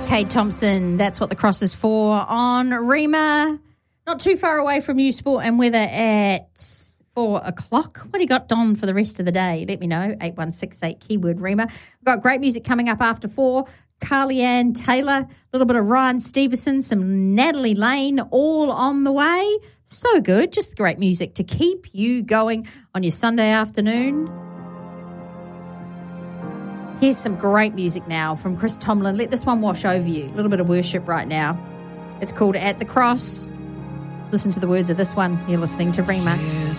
Cade Thompson, that's what the cross is for on Rima. Not too far away from you, sport and weather at 4 o'clock. What do you got, Don, for the rest of the day? Let me know, 8168 keyword Rima. We've got great music coming up after 4. Carly Ann Taylor, a little bit of Ryan Stevenson, some Natalie Lane, all on the way. So good, just great music to keep you going on your Sunday afternoon. Here's some great music now from Chris Tomlin. Let this one wash over you. A little bit of worship right now. It's called At the Cross. Listen to the words of this one. You're listening to Rima.